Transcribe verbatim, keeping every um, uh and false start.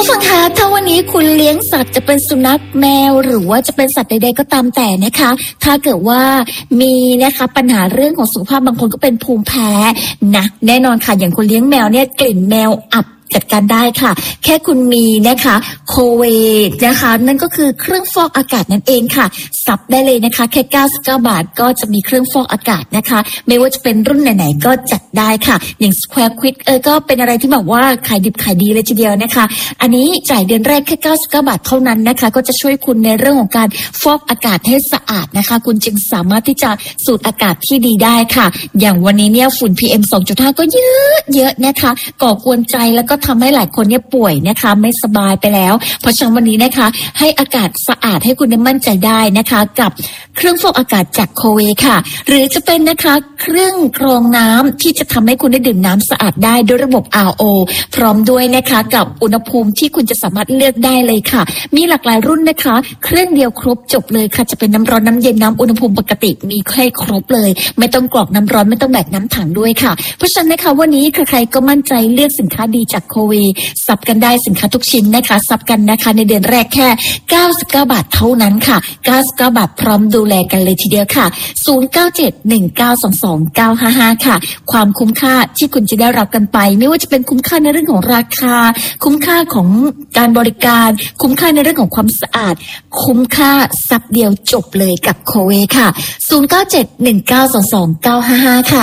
ผู้ฟังคะถ้าวันนี้คุณเลี้ยงสัตว์จะเป็นสุนัขแมวหรือว่าจะเป็นสัตว์ใดๆก็ตามแต่นะคะถ้าเกิดว่ามีนะคะปัญหาเรื่องของสุขภาพบางคนก็เป็นภูมิแพ้นะแน่นอนค่ะอย่างคุณเลี้ยงแมวเนี่ยกลิ่นแมวอับจัดการได้ค่ะแค่คุณมีนะคะโคเวนะคะนั่นก็คือเครื่องฟอกอากาศนั่นเองค่ะซับได้เลยนะคะแค่เก้าสิบเก้าบาทก็จะมีเครื่องฟอกอากาศนะคะไม่ว่าจะเป็นรุ่นไหนๆก็จัดได้ค่ะอย่าง Square Quick เออก็เป็นอะไรที่แบบว่าขายดิบขายดีเลยทีเดียวนะคะอันนี้จ่ายเดือนแรกแค่เก้าสิบเก้าบาทเท่านั้นนะคะก็จะช่วยคุณในเรื่องของการฟอกอากาศให้สะอาดนะคะคุณจึงสามารถที่จะสูดอากาศที่ดีได้ค่ะอย่างวันนี้เนี่ยฝุ่น พี เอ็ม สองจุดห้า ก็เยอะเยอะนะคะก่อกวนใจแล้วก็ทำให้หลายคนเนี่ยป่วยนะคะไม่สบายไปแล้วเพราะฉะนั้นวันนี้นะคะให้อากาศสะอาดให้คุณได้มั่นใจได้นะคะกับเครื่องฟอกอากาศจากโคเวค่ะหรือจะเป็นนะคะเครื่องกรองน้ำที่จะทำให้คุณได้ดื่มน้ำสะอาดได้ด้วยระบบ อาร์ โอ พร้อมด้วยนะคะกับอุณหภูมิที่คุณจะสามารถเลือกได้เลยค่ะมีหลากหลายรุ่นนะคะเครื่องเดียวครบจบเลยค่ะจะเป็นน้ำร้อนน้ำเย็นน้ำอุณหภูมิปกติมีให้ครบเลยไม่ต้องกรอกน้ำร้อนไม่ต้องแบกน้ำถังด้วยค่ะเพราะฉะนั้นนะคะวันนี้ใครๆก็มั่นใจเลือกสินค้าดีจากโคเวสับกันได้สินค้าทุกชิ้นนะคะสับกันนะคะในเดือนแรกแค่เก้าสิบเก้าบาทเท่านั้นค่ะเก้าสิบเก้าบาทพร้อมดูแลกันเลยทีเดียวค่ะศูนย์ เก้า เจ็ด หนึ่ง เก้า สอง สอง เก้า ห้า ห้าค่ะความคุ้มค่าที่คุณจะได้รับกันไปไม่ว่าจะเป็นคุ้มค่าในเรื่องของราคาคุ้มค่าของการบริการคุ้มค่าในเรื่องของความสะอาดคุ้มค่าซับเดียวจบเลยกับโคเวค่ะศูนย์ เก้า เจ็ด หนึ่ง เก้า สอง สอง เก้า ห้า ห้าค่ะ